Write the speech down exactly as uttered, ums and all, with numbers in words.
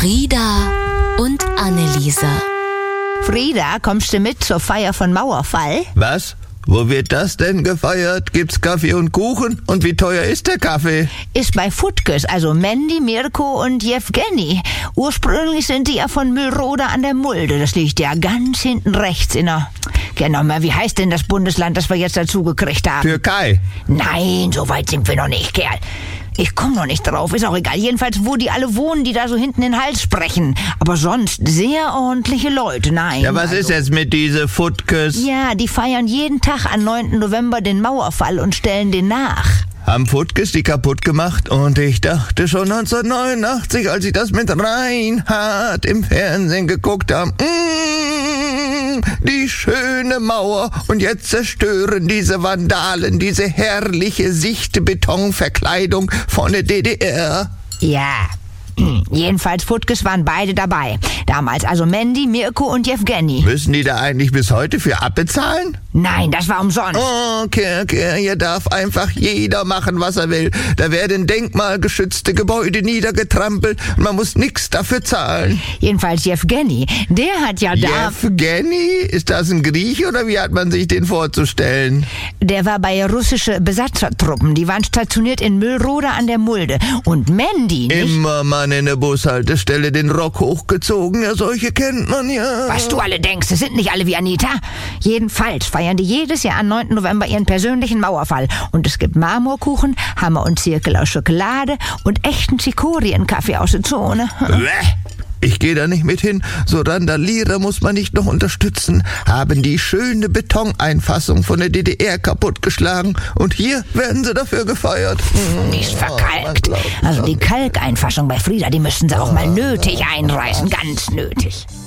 Frieda und Anneliese. Frieda, kommst du mit zur Feier von Mauerfall? Was? Wo wird das denn gefeiert? Gibt's Kaffee und Kuchen? Und wie teuer ist der Kaffee? Ist bei Futkes, also Mandy, Mirko und Jewgeni. Ursprünglich sind die ja von Müllroda an der Mulde. Das liegt ja ganz hinten rechts in der... Genau mal, wie heißt denn das Bundesland, das wir jetzt dazu gekriegt haben? Türkei. Nein, so weit sind wir noch nicht, Kerl. Ich komm noch nicht drauf, ist auch egal. Jedenfalls, wo die alle wohnen, die da so hinten den Hals sprechen. Aber sonst sehr ordentliche Leute, nein. Ja, was also, ist jetzt mit diese Futkes? Ja, die feiern jeden Tag am neunten November den Mauerfall und stellen den nach. Haben Futkes die kaputt gemacht? Und ich dachte schon neunzehnhundertneunundachtzig, als ich das mit Reinhard im Fernsehen geguckt habe. Mmh, die schöne Mauer. Und jetzt zerstören diese Vandalen diese herrliche Sichtbetonverkleidung von der D D R. Ja, jedenfalls Futkes waren beide dabei. Damals also Mandy, Mirko und Jewgeni. Müssen die da eigentlich bis heute für abbezahlen? Nein, das war umsonst. Okay, okay, hier darf einfach jeder machen, was er will. Da werden denkmalgeschützte Gebäude niedergetrampelt und man muss nichts dafür zahlen. Jedenfalls Jewgeni, der hat ja da... Jewgeni? Ist das ein Grieche oder wie hat man sich den vorzustellen? Der war bei russische Besatzertruppen. Die waren stationiert in Müllroda an der Mulde. Und Mandy, nicht? Immer mal in der Bushaltestelle den Rock hochgezogen. Ja, solche kennt man ja. Was du alle denkst, es sind nicht alle wie Anita. Jedenfalls feiern die jedes Jahr am neunten November ihren persönlichen Mauerfall. Und es gibt Marmorkuchen, Hammer und Zirkel aus Schokolade und echten Zikorienkaffee aus der Zone. Ich gehe da nicht mit hin. So Randalierer muss man nicht noch unterstützen. Haben die schöne Betoneinfassung von der D D R kaputtgeschlagen. Und hier werden sie dafür gefeiert. Die ist verkalkt. Also die Kalkeinfassung bei Frieda, die müssen sie auch mal nötig einreißen. Ganz nötig.